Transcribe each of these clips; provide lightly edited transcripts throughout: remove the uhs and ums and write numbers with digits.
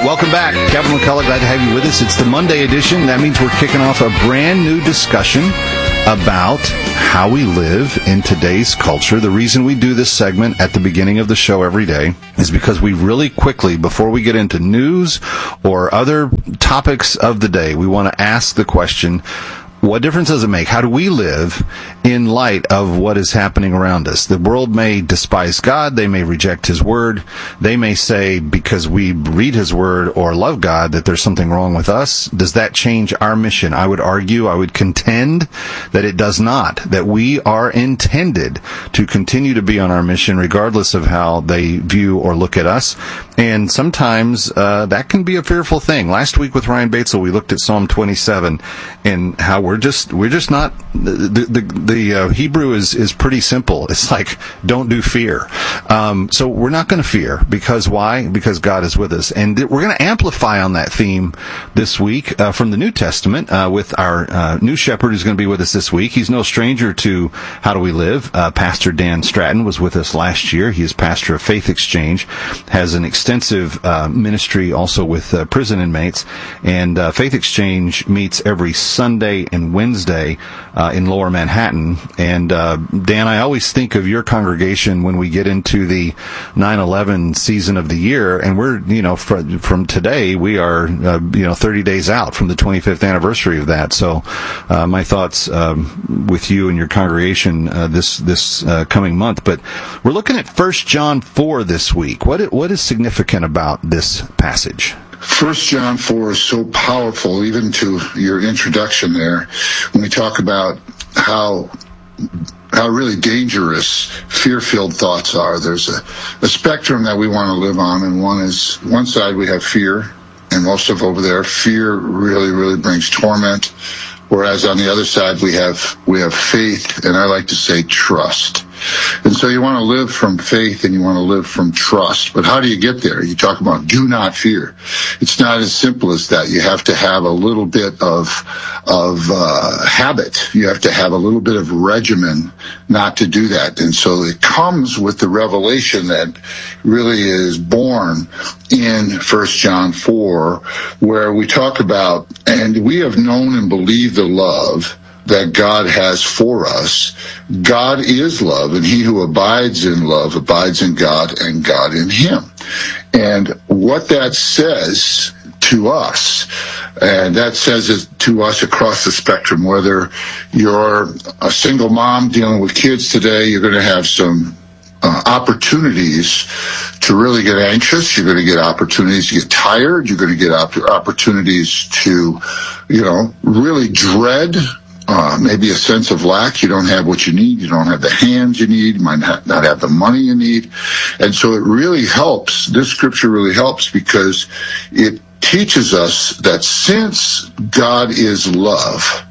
right, welcome back. Kevin McCullough, glad to have you with us. It's the Monday edition. That means we're kicking off a brand new discussion about how we live in today's culture. The reason we do this segment at the beginning of the show every day is because we really quickly, before we get into news or other topics of the day, we want to ask the question, what difference does it make? How do we live in light of what is happening around us? The world may despise God. They may reject His Word. They may say, because we read His Word or love God, that there's something wrong with us. Does that change our mission? I would argue, I would contend that it does not, that we are intended to continue to be on our mission regardless of how they view or look at us. And sometimes that can be a fearful thing. Last week with Ryan Batesel, we looked at Psalm 27 and how we're just not, the Hebrew is pretty simple. It's like, don't do fear. So we're not going to fear. Because why? Because God is with us. And we're going to amplify on that theme this week from the New Testament with our new shepherd who's going to be with us this week. He's no stranger to How Do We Live. Pastor Dan Stratton was with us last year. He is pastor of Faith Exchange, has an extensive ministry also with prison inmates. And Faith Exchange meets every Sunday and Wednesday in Lower Manhattan. And Dan, I always think of your congregation when we get into the 9/11 season of the year, and we're, from today, we are 30 days out from the 25th anniversary of that. So my thoughts with you and your congregation this coming month. But we're looking at 1 John 4 this week. What is significant about this passage? 1 John 4 is so powerful, even to your introduction there, when we talk about how really dangerous fear-filled thoughts are. There's a spectrum that we want to live on, and one side we have fear, and most of over there, fear really, really brings torment, whereas on the other side we have faith, and I like to say trust. And so you want to live from faith and you want to live from trust. But how do you get there? You talk about do not fear. It's not as simple as that. You have to have a little bit of habit. You have to have a little bit of regimen not to do that. And so it comes with the revelation that really is born in 1 John 4, where we talk about, and we have known and believed the love that God has for us. God is love, and he who abides in love abides in God and God in him. And what that says to us, and that says it to us across the spectrum, whether you're a single mom dealing with kids today, you're going to have some opportunities to really get anxious. You're going to get opportunities to get tired. You're going to get opportunities to, really dread maybe a sense of lack. You don't have what you need. You don't have the hands you need. You might not have the money you need. And so it really helps. This scripture really helps because it teaches us that since God is love,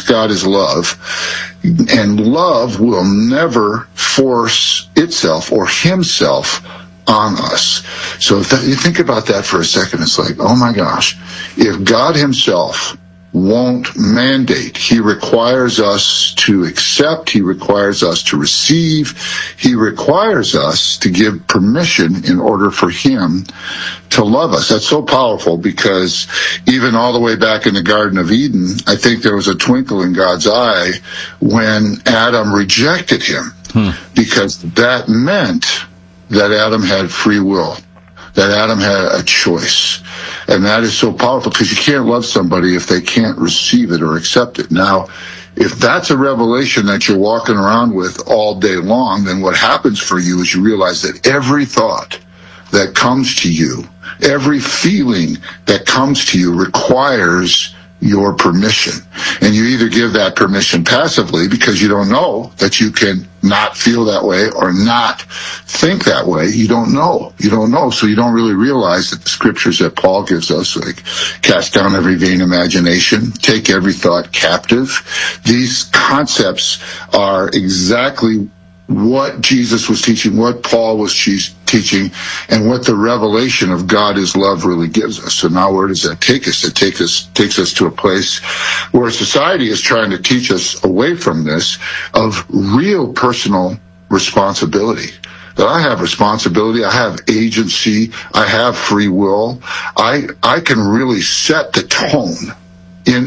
and love will never force itself or himself on us. So if you think about that for a second, it's like, oh my gosh, if God himself won't mandate, he requires us to accept, he requires us to receive, he requires us to give permission in order for him to love us. That's so powerful because even all the way back in the Garden of Eden, I think there was a twinkle in God's eye when Adam rejected him, because that meant that Adam had free will, that Adam had a choice. And that is so powerful because you can't love somebody if they can't receive it or accept it. Now, if that's a revelation that you're walking around with all day long, then what happens for you is you realize that every thought that comes to you, every feeling that comes to you requires your permission. And you either give that permission passively because you don't know that you can not feel that way or not think that way. You don't know. So you don't really realize that the scriptures that Paul gives us, like cast down every vain imagination, take every thought captive. These concepts are exactly what Jesus was teaching, what Paul was teaching, and what the revelation of God is love really gives us. So now where does that take us? It takes us to a place where society is trying to teach us away from this of real personal responsibility. That I have responsibility, I have agency, I have free will, I can really set the tone in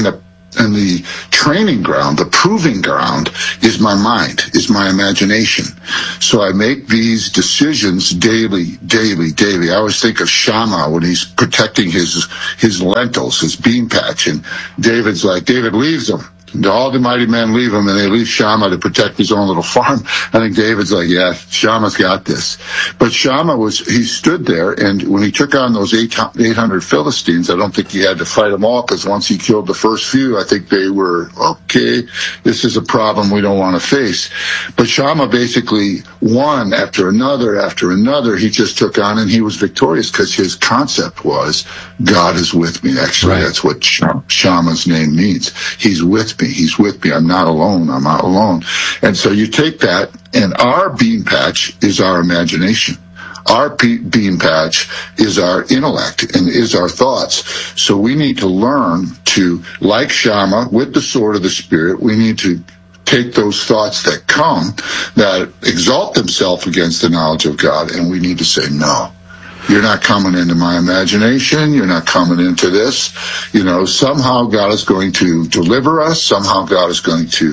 the training ground. The proving ground is my mind, is my imagination. So I make these decisions daily. I always think of Shammah when he's protecting his lentils, his bean patch, and David's like, David leaves them. All the mighty men leave him, and they leave Shammah to protect his own little farm. I think David's like, yeah, Shammah's got this. But Shammah he stood there, and when he took on those 800 Philistines, I don't think he had to fight them all, because once he killed the first few, I think they were, okay, this is a problem we don't want to face. But Shammah basically one after another, he just took on, and he was victorious, because his concept was, God is with me. Actually, right. That's what Shammah's name means. He's with me. He's with me. I'm not alone. I'm not alone. And so you take that, and our bean patch is our imagination. Our bean patch is our intellect and is our thoughts. So we need to learn to, like Shammah, with the sword of the Spirit, we need to take those thoughts that come, that exalt themselves against the knowledge of God, and we need to say, no. You're not coming into my imagination. You're not coming into this. Somehow God is going to deliver us. Somehow God is going to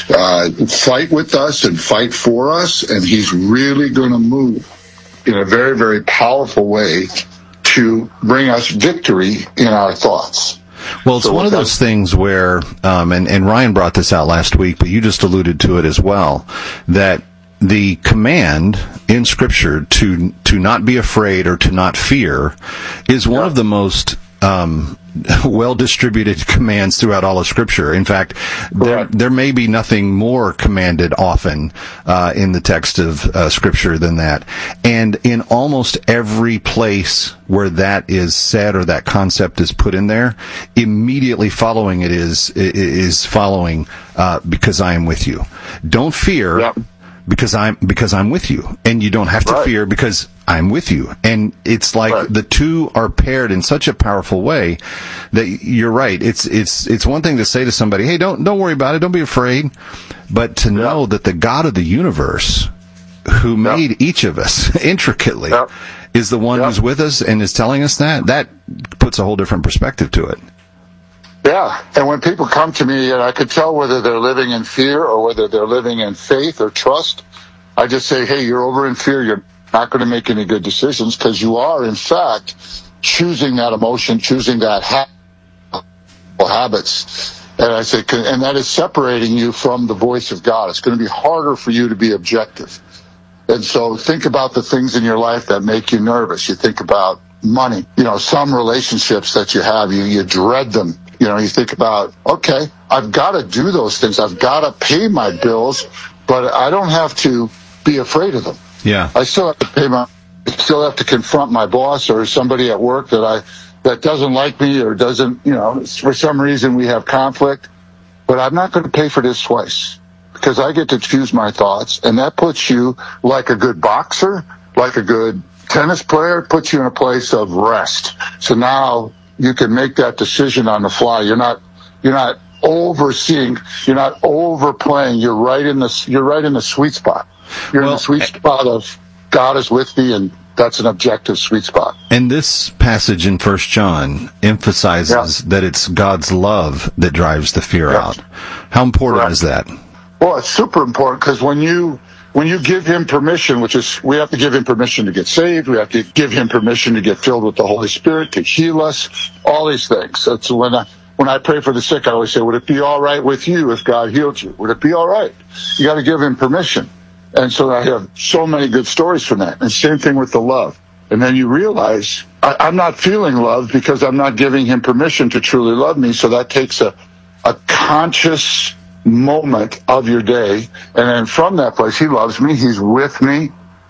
fight with us and fight for us. And he's really going to move in a very, very powerful way to bring us victory in our thoughts. Well, it's one of those things where, and Ryan brought this out last week, but you just alluded to it as well, that the command in Scripture to not be afraid or to not fear is one of the most well-distributed commands throughout all of Scripture. In fact, there may be nothing more commanded often in the text of Scripture than that. And in almost every place where that is said or that concept is put in there, immediately following it is following because I am with you. Don't fear. Yep. Because I'm with you, and you don't have to fear because I'm with you. And it's like the two are paired in such a powerful way that you're right. It's one thing to say to somebody, hey, don't worry about it, don't be afraid. But to know that the God of the universe, who made each of us intricately, is the one who's with us and is telling us that puts a whole different perspective to it. Yeah, and when people come to me, and I could tell whether they're living in fear or whether they're living in faith or trust, I just say, hey, you're over in fear. You're not going to make any good decisions, because you are, in fact, choosing that emotion, choosing that habits. And I say, and that is separating you from the voice of God. It's going to be harder for you to be objective. And so think about the things in your life that make you nervous. You think about money. Some relationships that you have, you dread them. You think about, okay, I've got to do those things. I've got to pay my bills, but I don't have to be afraid of them. Yeah. I still have to still have to confront my boss or somebody at work that doesn't like me or doesn't, for some reason we have conflict, but I'm not going to pay for this twice, because I get to choose my thoughts, and that puts you, like a good boxer, like a good tennis player, puts you in a place of rest. So now you can make that decision on the fly. You're not overseeing. You're not overplaying. You're right in the sweet spot. You're in the sweet spot of God is with me, and that's an objective sweet spot. And this passage in 1 John emphasizes that it's God's love that drives the fear out. How important is that? Well, it's super important, because when you give him permission, which is, we have to give him permission to get saved, we have to give him permission to get filled with the Holy Spirit, to heal us, all these things. That's when I pray for the sick, I always say, would it be all right with you if God healed you? Would it be all right? You got to give him permission. And so I have so many good stories from that. And same thing with the love. And then you realize, I'm not feeling love because I'm not giving him permission to truly love me. So that takes a conscious moment of your day, and then from that place, he loves me, he's with me.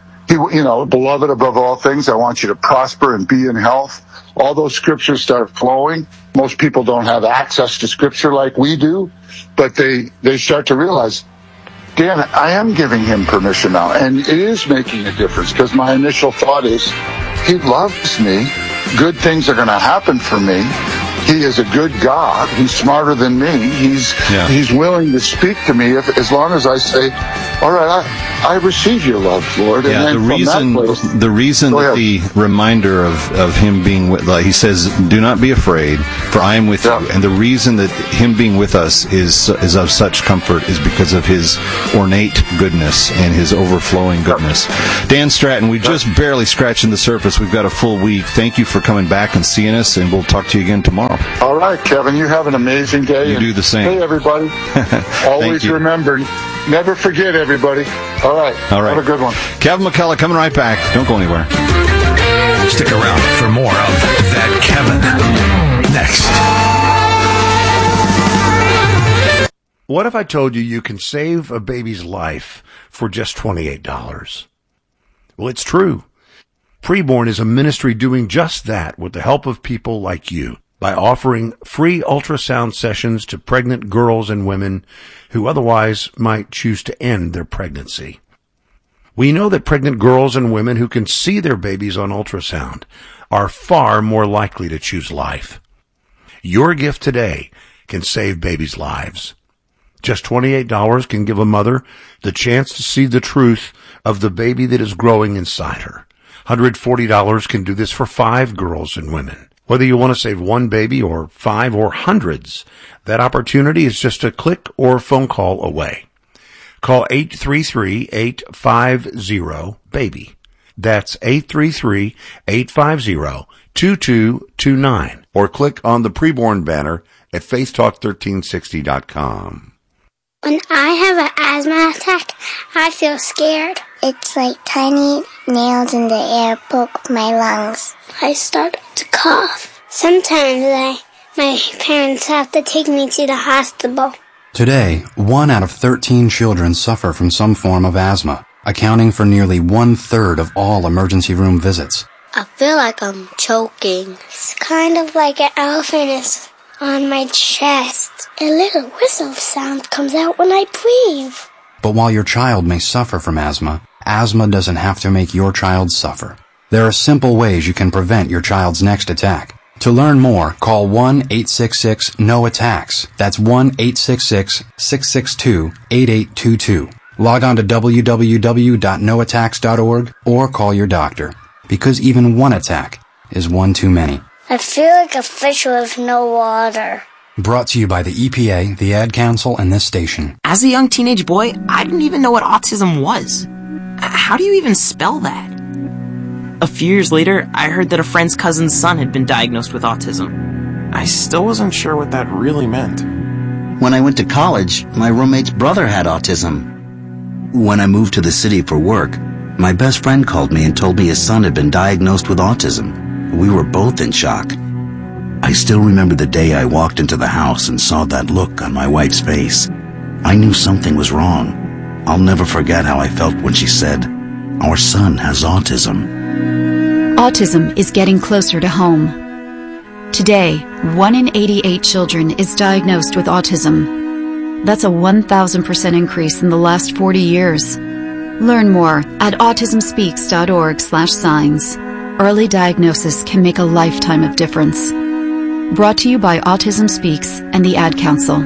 Beloved above all things, I want you to prosper and be in health. All those scriptures start flowing. Most people don't have access to scripture like we do, but they start to realize, damn it, I am giving him permission now, and it is making a difference, because my initial thought is, he loves me, good things are going to happen for me, He is a good God. He's smarter than me. He's willing to speak to me as long as I say, all right, I receive your love, Lord. Yeah, and the reason that the reminder of him being with, he says, do not be afraid, for I am with you. And the reason that him being with us is of such comfort is because of his ornate goodness and his overflowing goodness. Dan Stratton, we just barely scratching the surface. We've got a full week. Thank you for coming back and seeing us, and we'll talk to you again tomorrow. All right, Kevin, you have an amazing day. You do the same. Hey, everybody. Always remember, never forget, everybody. All right. Have a good one. Kevin McCullough coming right back. Don't go anywhere. Stick around for more of That Kevin. Next. What if I told you you can save a baby's life for just $28? Well, it's true. Preborn is a ministry doing just that with the help of people like you by offering free ultrasound sessions to pregnant girls and women who otherwise might choose to end their pregnancy. We know that pregnant girls and women who can see their babies on ultrasound are far more likely to choose life. Your gift today can save babies' lives. Just $28 can give a mother the chance to see the truth of the baby that is growing inside her. $140 can do this for 5 girls and women. Whether you want to save one baby or 5 or hundreds, that opportunity is just a click or phone call away. Call 833-850-BABY. That's 833-850-2229. Or click on the Preborn banner at faithtalk1360.com. When I have an asthma attack, I feel scared. It's like tiny nails in the air poke my lungs. I start to cough. Sometimes my parents have to take me to the hospital. Today, 1 out of 13 children suffer from some form of asthma, accounting for nearly 1/3 of all emergency room visits. I feel like I'm choking. It's kind of like an elephant is on my chest. A little whistle sound comes out when I breathe. But while your child may suffer from asthma doesn't have to make your child suffer. There are simple ways you can prevent your child's next attack. To learn more, call 1-866-NO-ATTACKS. That's 1-866-662-8822. Log on to www.noattacks.org or call your doctor, because even one attack is one too many. I feel like a fish with no water. Brought to you by the EPA, the Ad Council, and this station. As a young teenage boy, I didn't even know what autism was. How do you even spell that? A few years later, I heard that a friend's cousin's son had been diagnosed with autism. I still wasn't sure what that really meant. When I went to college, my roommate's brother had autism. When I moved to the city for work, my best friend called me and told me his son had been diagnosed with autism. We were both in shock. I still remember the day I walked into the house and saw that look on my wife's face. I knew something was wrong. I'll never forget how I felt when she said, "Our son has autism." Autism is getting closer to home. Today, 1 in 88 children is diagnosed with autism. That's a 1,000% increase in the last 40 years. Learn more at autismspeaks.org/signs. Early diagnosis can make a lifetime of difference. Brought to you by Autism Speaks and the Ad Council.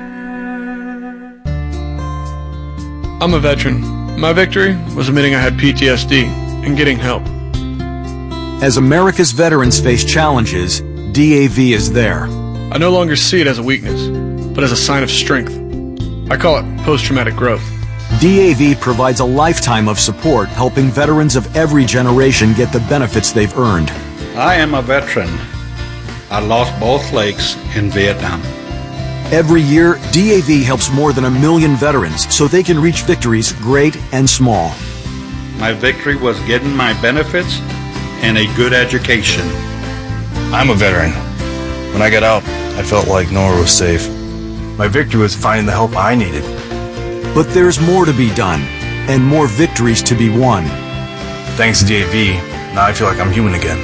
I'm a veteran. My victory was admitting I had PTSD and getting help. As America's veterans face challenges, DAV is there. I no longer see it as a weakness, but as a sign of strength. I call it post-traumatic growth. DAV provides a lifetime of support, helping veterans of every generation get the benefits they've earned. I am a veteran. I lost both legs in Vietnam. Every year, DAV helps more than 1 million veterans so they can reach victories great and small. My victory was getting my benefits and a good education. I'm a veteran. When I got out, I felt like nowhere was safe. My victory was finding the help I needed. But there's more to be done, and more victories to be won. Thanks to DAV, now I feel like I'm human again.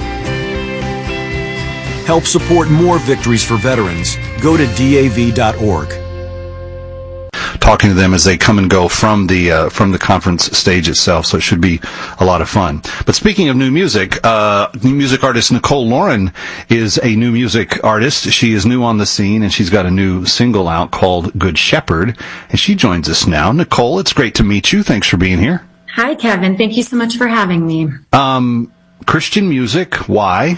Help support more victories for veterans. Go to DAV.org. talking to them as they come and go from the conference stage itself. So it should be a lot of fun. But speaking of new music artist Nicole Lauren is a new music artist. She is new on the scene, and she's got a new single out called Good Shepherd, and she joins us now. Nicole, it's great to meet you. Thanks for being here. Hi, Kevin. Thank you so much for having me. Christian music, why?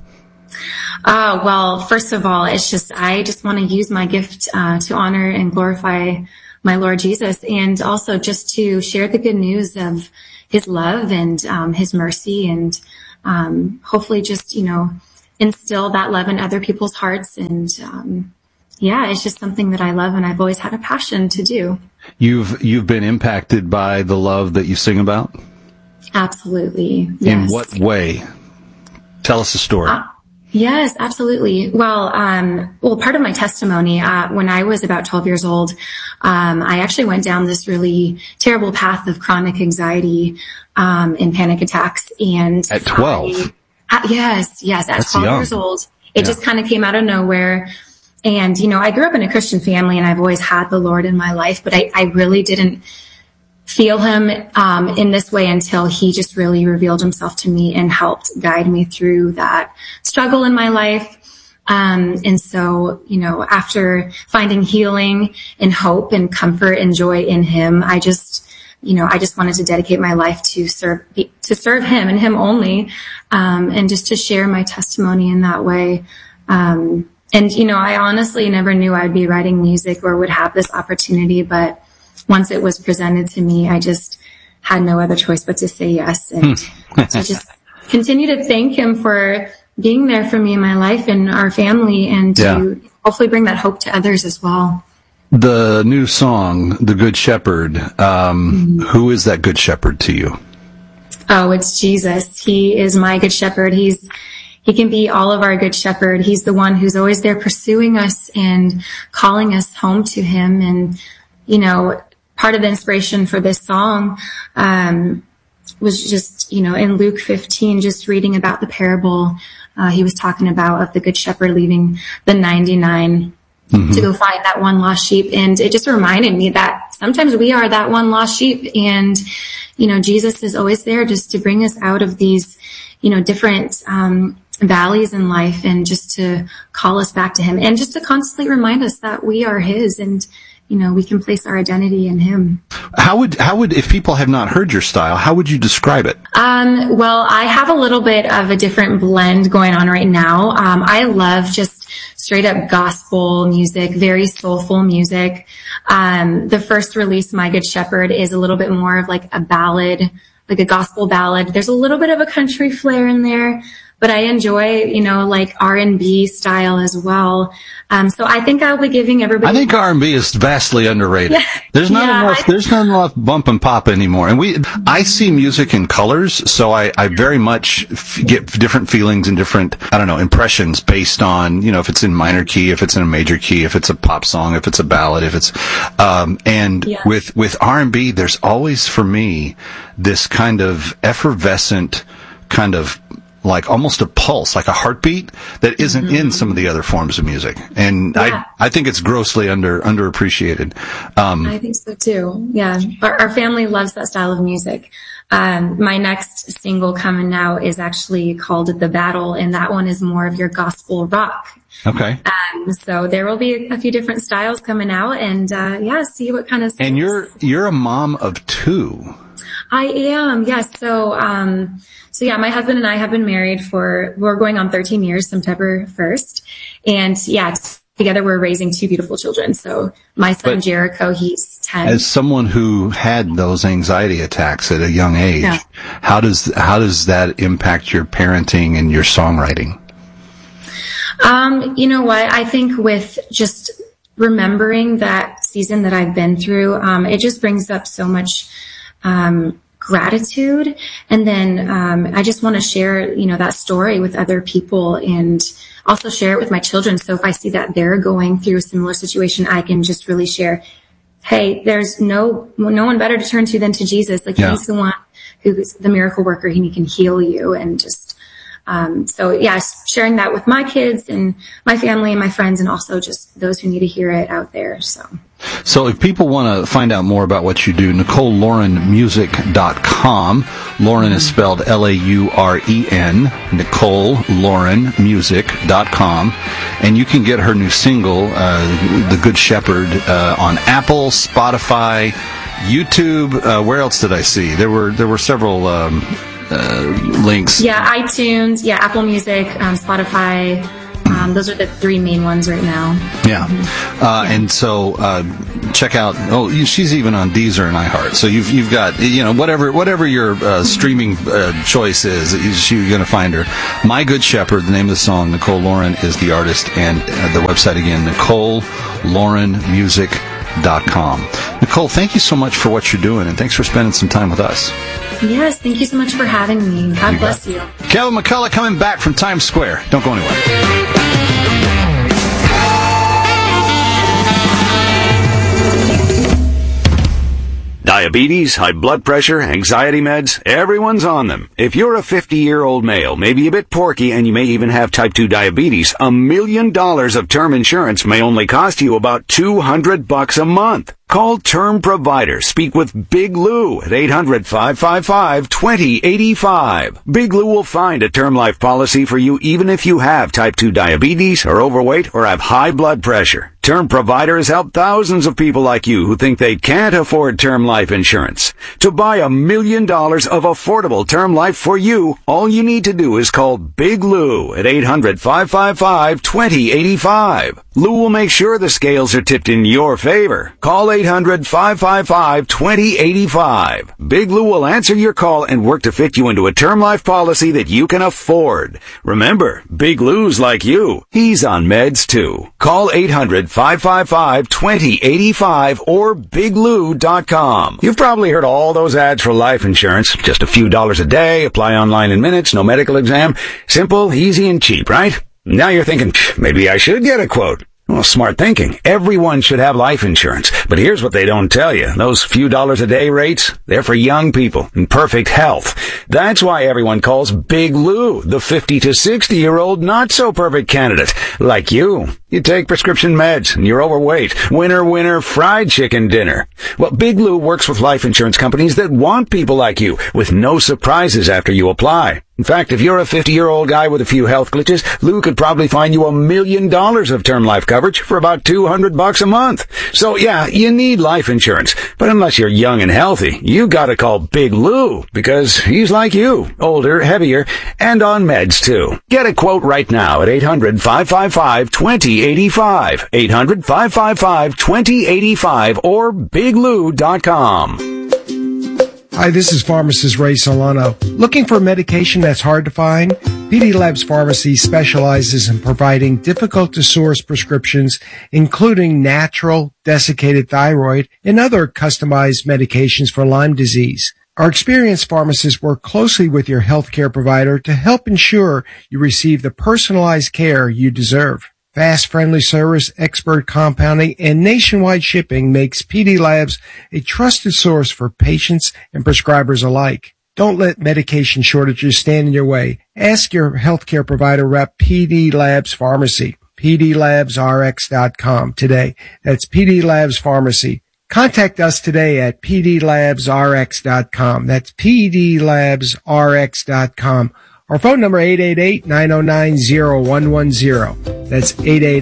Well, first of all, I just want to use my gift to honor and glorify my Lord Jesus, and also just to share the good news of his love and his mercy, and hopefully just, instill that love in other people's hearts. And it's just something that I love, and I've always had a passion to do. You've been impacted by the love that you sing about? Absolutely. Yes. In what way? Tell us a story. Yes, absolutely. Well, part of my testimony, when I was about 12 years old, I actually went down this really terrible path of chronic anxiety, and panic attacks. And at 12? Yes, at That's 12 young. years old. It just kind of came out of nowhere. And, I grew up in a Christian family, and I've always had the Lord in my life, but I really didn't feel him in this way until he just really revealed himself to me and helped guide me through that struggle in my life. And so, after finding healing and hope and comfort and joy in him, I just wanted to dedicate my life to serve him and him only, and just to share my testimony in that way. And I honestly never knew I'd be writing music or would have this opportunity, but once it was presented to me, I just had no other choice but to say yes. And to just continue to thank him for being there for me in my life and our family, and to hopefully bring that hope to others as well. The new song, The Good Shepherd, who is that Good Shepherd to you? Oh, it's Jesus. He is my Good Shepherd. He can be all of our Good Shepherd. He's the one who's always there pursuing us and calling us home to him. And, part of the inspiration for this song was just, in Luke 15, just reading about the parable he was talking about of the Good Shepherd leaving the 99 to go find that one lost sheep. And it just reminded me that sometimes we are that one lost sheep. And, Jesus is always there just to bring us out of these, different valleys in life, and just to call us back to him, and just to constantly remind us that we are his, and we can place our identity in him. How would, if people have not heard your style, how would you describe it? Well, I have a little bit of a different blend going on right now. I love just straight up gospel music, very soulful music. The first release, My Good Shepherd, is a little bit more of like a ballad, like a gospel ballad. There's a little bit of a country flair in there, but I enjoy, like R&B style as well. So I think I'll be giving everybody. I think R&B is vastly underrated. Yeah. There's not enough bump and pop anymore. And I see music in colors, so I very much get different feelings and different, impressions based on, if it's in minor key, if it's in a major key, if it's a pop song, if it's a ballad, if it's, with R&B, there's always for me this kind of effervescent kind of like almost a pulse, like a heartbeat that isn't in some of the other forms of music. And I think it's grossly underappreciated. I think so too. Yeah. Our family loves that style of music. My next single coming out is actually called The Battle, and that one is more of your gospel rock. Okay. So there will be a few different styles coming out, and see what kind of. And you're a mom of two. I am, yes. So my husband and I have been married we're going on 13 years, September 1st. And together we're raising two beautiful children. So my son, Jericho, he's 10. As someone who had those anxiety attacks at a young age, how does that impact your parenting and your songwriting? You know what? I think with just remembering that season that I've been through, it just brings up so much gratitude. And then I just want to share, that story with other people, and also share it with my children. So if I see that they're going through a similar situation, I can just really share, hey, there's no one better to turn to than to Jesus. Like he's the one who's the miracle worker, and he can heal you. And just So yeah, sharing that with my kids and my family and my friends, and also just those who need to hear it out there. So if people want to find out more about what you do, NicoleLaurenMusic.com. Lauren is spelled Lauren, NicoleLaurenMusic.com. And you can get her new single, The Good Shepherd, on Apple, Spotify, YouTube. Where else did I see? There were several links. Yeah, iTunes, Apple Music, Spotify. Those are the three main ones right now. Yeah. And so check out, she's even on Deezer and iHeart. So you've got, whatever your streaming choice is, you're going to find her. My Good Shepherd, the name of the song. Nicole Lauren is the artist, and the website again, NicoleLaurenMusic.com. Nicole, thank you so much for what you're doing, and thanks for spending some time with us. Yes, thank you so much for having me. God bless you. Kevin McCullough coming back from Times Square. Don't go anywhere. Diabetes, high blood pressure, anxiety meds, everyone's on them. If you're a 50-year-old male, maybe a bit porky, and you may even have type 2 diabetes, $1 million of term insurance may only cost you about $200 a month. Call Term Provider. Speak with Big Lou at 800-555-2085. Big Lou will find a term life policy for you even if you have type 2 diabetes, are overweight, or have high blood pressure. Term Provider has helped thousands of people like you who think they can't afford term life insurance. To buy $1 million of affordable term life for you, all you need to do is call Big Lou at 800-555-2085. Lou will make sure the scales are tipped in your favor. Call 800-555-2085. Big Lou will answer your call and work to fit you into a term life policy that you can afford. Remember, Big Lou's like you. He's on meds too. Call 800-555-2085 or biglou.com. You've probably heard all those ads for life insurance. Just a few dollars a day, apply online in minutes, no medical exam. Simple, easy, and cheap, right? Now you're thinking, maybe I should get a quote. Well, smart thinking. Everyone should have life insurance. But here's what they don't tell you. Those few dollars a day rates, they're for young people in perfect health. That's why everyone calls Big Lou the 50 to 60-year-old not-so-perfect candidate. Like you. You take prescription meds and you're overweight. Winner, fried chicken dinner. Well, Big Lou works with life insurance companies that want people like you with no surprises after you apply. In fact, if you're a 50-year-old guy with a few health glitches, Lou could probably find you $1 million of term life coverage for about $200 a month. So yeah, you need life insurance. But unless you're young and healthy, you gotta call Big Lou because he's like you, older, heavier, and on meds too. Get a quote right now at 800-555-2085. 800-555-2085 or biglou.com. Hi, this is pharmacist Ray Solano. Looking for medication that's hard to find? PD Labs Pharmacy specializes in providing difficult-to-source prescriptions, including natural, desiccated thyroid, and other customized medications for Lyme disease. Our experienced pharmacists work closely with your healthcare provider to help ensure you receive the personalized care you deserve. Fast, friendly service, expert compounding, and nationwide shipping makes PD Labs a trusted source for patients and prescribers alike. Don't let medication shortages stand in your way. Ask your healthcare provider rep PD Labs Pharmacy, pdlabsrx.com today. That's PD Labs Pharmacy. Contact us today at pdlabsrx.com. That's pdlabsrx.com. Our phone number 888-909-0110. That's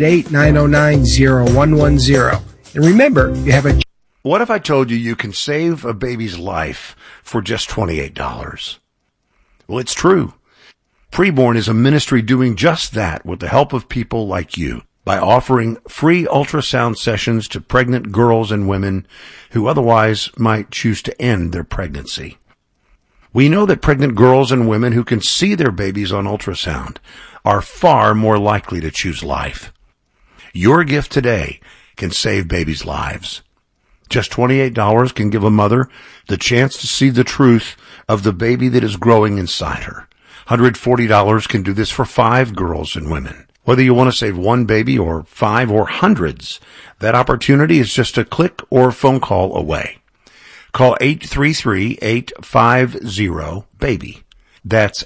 888-909-0110. And remember, you have a... What if I told you can save a baby's life for just $28? Well, it's true. Preborn is a ministry doing just that with the help of people like you by offering free ultrasound sessions to pregnant girls and women who otherwise might choose to end their pregnancy. We know that pregnant girls and women who can see their babies on ultrasound are far more likely to choose life. Your gift today can save babies' lives. Just $28 can give a mother the chance to see the truth of the baby that is growing inside her. $140 can do this for 5 girls and women. Whether you want to save one baby or 5 or hundreds, that opportunity is just a click or phone call away. Call 833-850-BABY. That's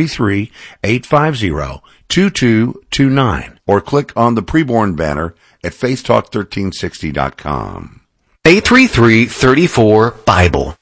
833-850-2229. Or click on the preborn banner at faithtalk1360.com. 833-34-BIBLE.